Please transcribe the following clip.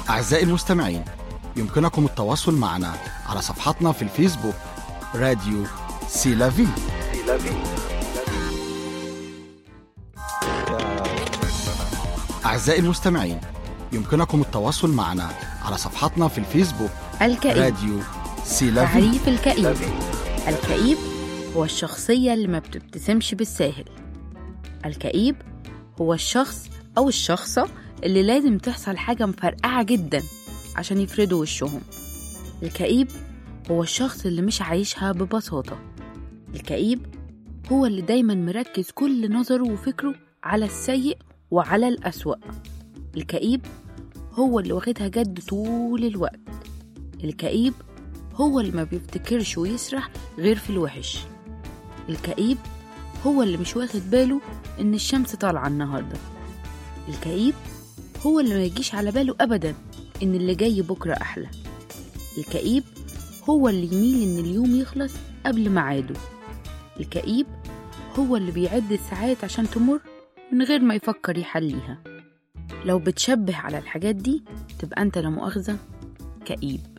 أعزائي المستمعين، يمكنكم التواصل معنا على صفحتنا في الفيسبوك راديو سيلافي. أعزائي المستمعين، يمكنكم التواصل معنا على صفحتنا في الفيسبوك الكئيب. راديو سيلافي. تعريف الكئيب: الكئيب هو الشخصية اللي ما بتبتسمش بالساهل. الكئيب هو الشخص أو الشخصة اللي لازم تحصل حاجة مفرقعة جدا عشان يفردوا وشهم. الكئيب هو الشخص اللي مش عايشها ببساطة. الكئيب هو اللي دايما مركز كل نظره وفكره على السيء وعلى الأسوأ. الكئيب هو اللي واخدها جد طول الوقت. الكئيب هو اللي ما بيفتكرش ويسرح غير في الوحش. الكئيب هو اللي مش واخد باله إن الشمس طالعة النهاردة. الكئيب هو اللي ما يجيش على باله أبدا إن اللي جاي بكرة أحلى. الكئيب هو اللي يميل إن اليوم يخلص قبل ميعاده. الكئيب هو اللي بيعد الساعات عشان تمر من غير ما يفكر يحليها. لو بتشبه على الحاجات دي تبقى أنت لا مؤاخذة كئيب.